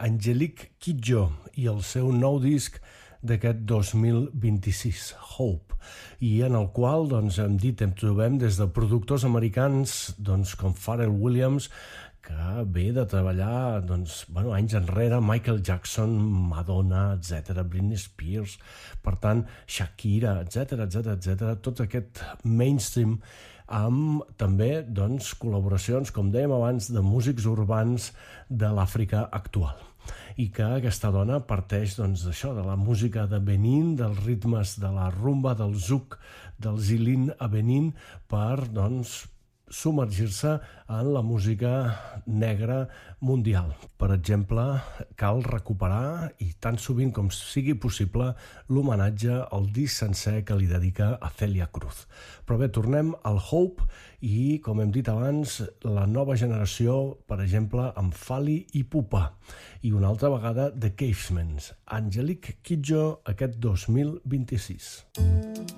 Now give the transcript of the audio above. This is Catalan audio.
Angelique Kidjo i el seu nou disc d'aquest 2026, Hope, i en el qual, hem dit, em trobem des de productors americans com Pharrell Williams, que ve de treballar anys enrere, Michael Jackson, Madonna, etc., Britney Spears, per tant, Shakira, etc., tot aquest mainstream amb també col·laboracions, com dèiem abans, de músics urbans de l'Àfrica actual. I que aquesta dona parteix d'això, de la música de Benin, dels ritmes de la rumba, del zouk, del zilin a Benin, per submergir-se en la música negra mundial. Per exemple, cal recuperar, i tan sovint com sigui possible, l'homenatge al disc sencer que li dedica a Celia Cruz. Però bé, tornem al Hope i, com hem dit abans, la nova generació, per exemple, amb Fali Ipupa, i una altra vegada The Cavemen, Angelique Kidjo, aquest 2026.